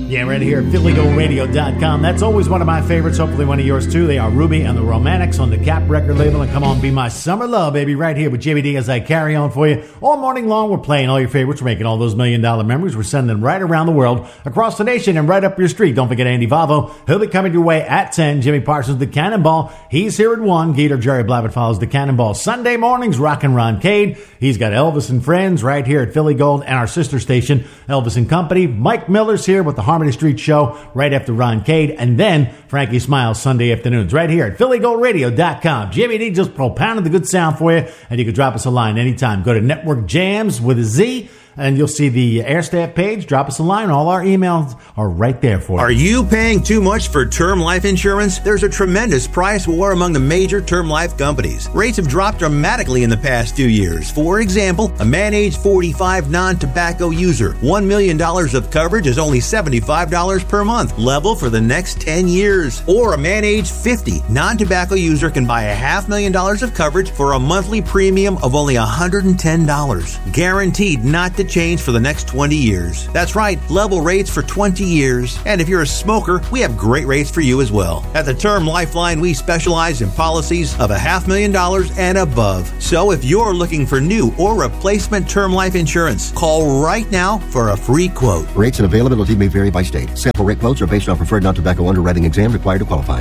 Yeah, right here at PhillyGoldRadio.com. That's always one of my favorites, hopefully one of yours too. They are Ruby and the Romantics on the Cap record label. And come on, be my summer love, baby, right here with JBD as I carry on for you. All morning long, we're playing all your favorites. We're making all those $1 million memories. We're sending them right around the world, across the nation, and right up your street. Don't forget Andy Vavo. He'll be coming your way at 10. Jimmy Parsons, the Cannonball. He's here at 1. Gator Jerry Blavitt follows the Cannonball. Sunday mornings, Rockin' Ron Cade. He's got Elvis and Friends right here at Philly Gold and our sister station, Elvis and Company. Mike Miller's here with the Harmony Street Show right after Ron Cade, and then Frankie Smiles Sunday afternoons right here at PhillyGoldRadio.com. Jimmy D just propounded the good sound for you, and you can drop us a line anytime. Go to Network Jams with a Z, and you'll see the Air Staff page. Drop us a line. All our emails are right there for you. Are you paying too much for term life insurance? There's a tremendous price war among the major term life companies. Rates have dropped dramatically in the past 2 years. For example, a man age 45 non-tobacco user, $1 million of coverage is only $75 per month, level for the next 10 years. Or a man age 50 non-tobacco user can buy $500,000 of coverage for a monthly premium of only $110, guaranteed not to change for the next 20 years. That's right, level rates for 20 years. And if you're a smoker, we have great rates for you as well. At the Term Lifeline, we specialize in policies of $500,000 and above. So if you're looking for new or replacement term life insurance, call right now for a free quote. Rates and availability may vary by state. Sample rate quotes are based on preferred non-tobacco underwriting exam required to qualify.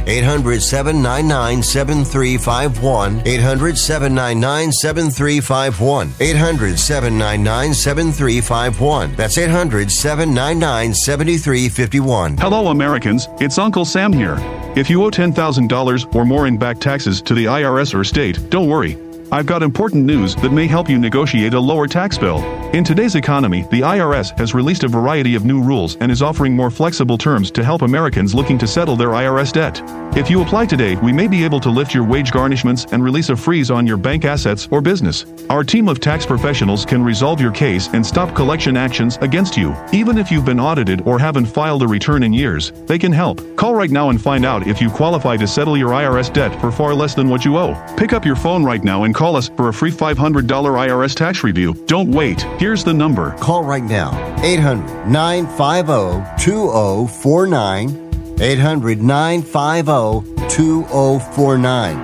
800-799-7351. 800-799-7351. 800-799-7351. That's 800-799-7351. Hello, Americans. It's Uncle Sam here. If you owe $10,000 or more in back taxes to the IRS or state, don't worry. I've got important news that may help you negotiate a lower tax bill. In today's economy, the IRS has released a variety of new rules and is offering more flexible terms to help Americans looking to settle their IRS debt. If you apply today, we may be able to lift your wage garnishments and release a freeze on your bank assets or business. Our team of tax professionals can resolve your case and stop collection actions against you. Even if you've been audited or haven't filed a return in years, they can help. Call right now and find out if you qualify to settle your IRS debt for far less than what you owe. Pick up your phone right now and call us for a free $500 IRS tax review. Don't wait. Here's the number. Call right now. 800-950-2049. 800-950-2049.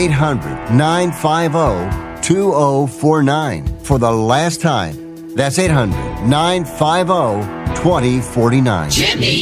800-950-2049. For the last time. That's 800-950-2049. Jimmy